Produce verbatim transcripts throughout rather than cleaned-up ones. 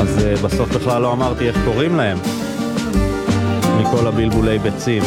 אז uh, בסוף בכלל לא אמרתי איך קוראים להם מכל הבלבולי ביצים.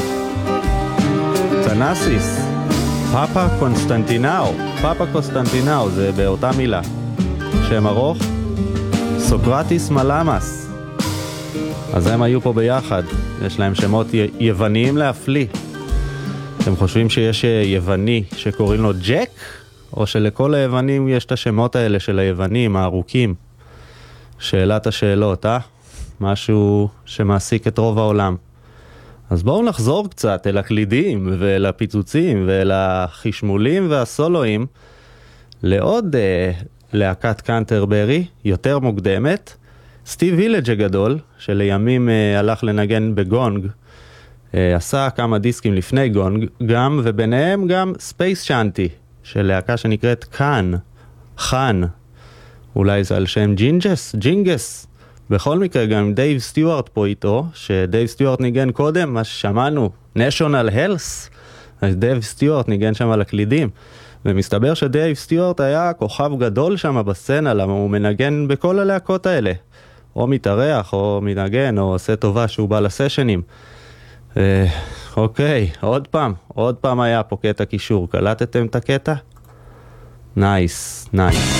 צנאסיס, פאפה קונסטנטינאו, פאפה קונסטנטינאו זה באותה מילה. שם ארוך, סוקרטיס מלאמאס. אז הם היו פה ביחד, יש להם שמות יווניים להפליא. אתם חושבים שיש יווני שקוראים לו ג'ק? או שלכל היוונים יש את השמות האלה של היוונים הארוכים? שאלת השאלות, אה? משהו שמעסיק את רוב העולם. אז בואו נחזור קצת אל הקלידים ואל הפיצוצים ואל החשמולים והסולואים לעוד אה, להקת קנטרברי, יותר מוקדמת. סטיב וילג' הגדול, שלימים אה, הלך לנגן בגונג, אה, עשה כמה דיסקים לפני גונג, גם וביניהם גם ספייס שאנטי, של להקה שנקראת קאן, חאן, אולי זה על שם ג'ינג'ס, ג'ינגס. בכל מקרה גם דייב סטיוארט פה איתו, שדייב סטיוארט ניגן קודם, מה ששמענו, National Health, אז דייב סטיוארט ניגן שם על הקלידים, ומסתבר שדייב סטיוארט היה כוכב גדול שם בסצנה, למה הוא מנגן בכל הלהקות האלה, או מתארח, או מנגן, או עושה טובה שהוא בא לסשנים. אה, אוקיי, עוד פעם, עוד פעם היה פה קטע קישור, קלטתם את הקטע? נייס, נייס.